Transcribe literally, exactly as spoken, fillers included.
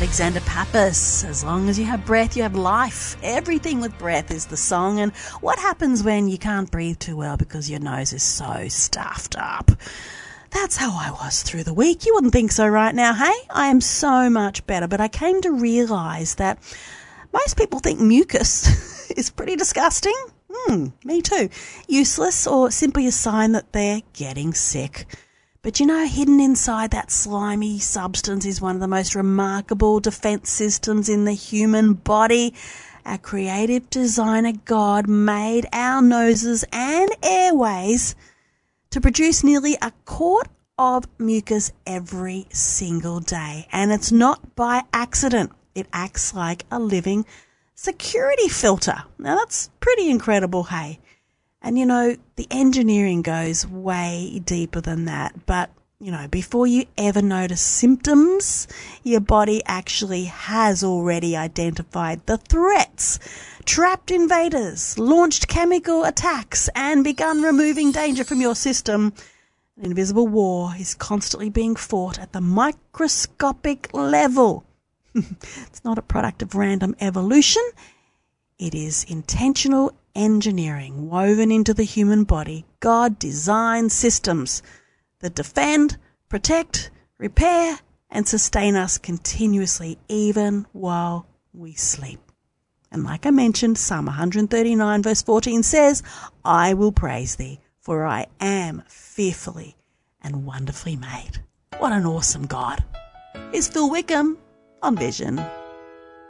Alexander Pappas. As long as you have breath, you have life. Everything with breath is the song. And what happens when you can't breathe too well because your nose is so stuffed up? That's how I was through the week. You wouldn't think so right now, hey? I am so much better, but I came to realise that most people think mucus is pretty disgusting. Hmm, me too. Useless, or simply a sign that they're getting sick. But you know, hidden inside that slimy substance is one of the most remarkable defense systems in the human body. Our creative designer God made our noses and airways to produce nearly a quart of mucus every single day. And it's not by accident. It acts like a living security filter. Now that's pretty incredible, hey? And, you know, the engineering goes way deeper than that. But, you know, before you ever notice symptoms, your body actually has already identified the threats, trapped invaders, launched chemical attacks, and begun removing danger from your system. An invisible war is constantly being fought at the microscopic level. It's not a product of random evolution. It is intentional engineering woven into the human body. God designed systems that defend, protect, repair, and sustain us continuously, even while we sleep. And like I mentioned, Psalm one thirty-nine verse fourteen says, I will praise thee, for I am fearfully and wonderfully made. What an awesome God. Here's Phil Wickham on Vision.